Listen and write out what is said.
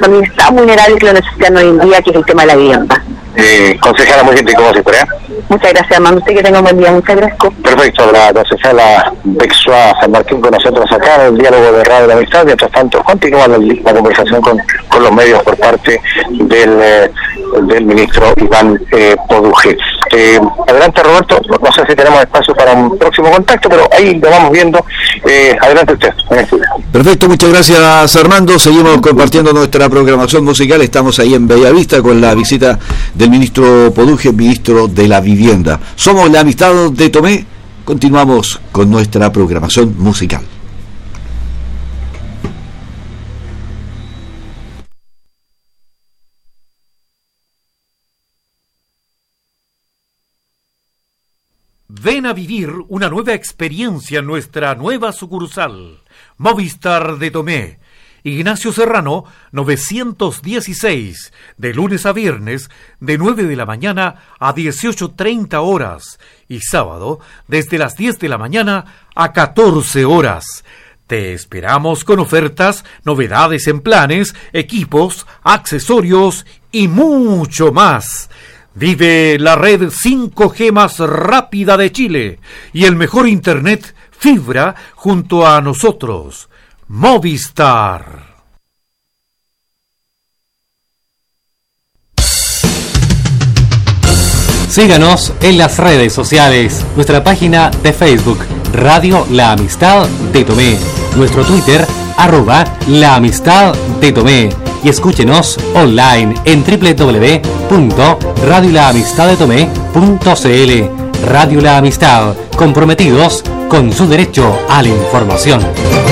familias tan vulnerables que lo necesitan hoy en día, que es el tema de la vivienda. Concejala, muy gentil, como siempre. Muchas gracias, Armando. Usted que tenga un buen día. Muchas gracias. Perfecto, la concejala Bexua San Martín con nosotros acá en el diálogo de Radio de la Amistad. Mientras tanto, continúa la conversación con los medios por parte del ministro Iván Poduje. Adelante, Roberto. No sé si tenemos espacio para un próximo contacto, pero ahí lo vamos viendo. Adelante usted. Perfecto, muchas gracias, Armando. Seguimos compartiendo nuestra programación musical. Estamos ahí en Bellavista con la visita del ministro Poduje, ministro de la Vivienda. Somos la Amistad de Tomé. Continuamos con nuestra programación musical. Ven a vivir una nueva experiencia en nuestra nueva sucursal, Movistar de Tomé. Ignacio Serrano, 916, de lunes a viernes, de 9 de la mañana a 18:30 horas, y sábado, desde las 10 de la mañana a 14 horas. Te esperamos con ofertas, novedades en planes, equipos, accesorios y mucho más. Vive la red 5G más rápida de Chile y el mejor internet fibra junto a nosotros. Movistar. Síganos en las redes sociales. Nuestra página de Facebook, Radio La Amistad de Tomé. Nuestro Twitter, @La Amistad de Tomé. Y escúchenos online en www.radiolaamistaddetomé.cl. Radio La Amistad, comprometidos con su derecho a la información.